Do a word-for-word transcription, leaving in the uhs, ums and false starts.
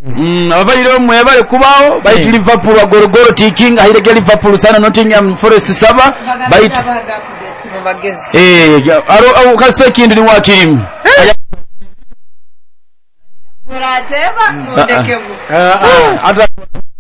Mm, ababaliro mwe bale kubaawo bayita Liverpool wa Gorogoro Tiking ahirege Liverpool sana Nottingham Forest saba bayita eh aro au kase kindi ni wakirimu Murateba mudekebu ah ah